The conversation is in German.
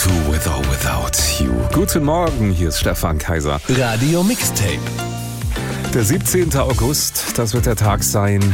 to With or Without You. Guten Morgen, hier ist Stefan Kaiser. Radio Mixtape. Der 17. August, das wird der Tag sein,